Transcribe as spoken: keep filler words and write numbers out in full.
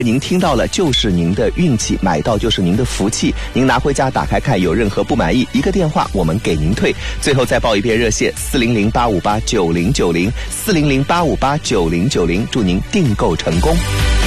您听到了就是您的运气，买到就是您的福气。您拿回家打开看，有任何不满意，一个电话我们给您退。最后再报一遍热线：四零零八五八九零九零，四零零八五八九零九零，祝您订购成功。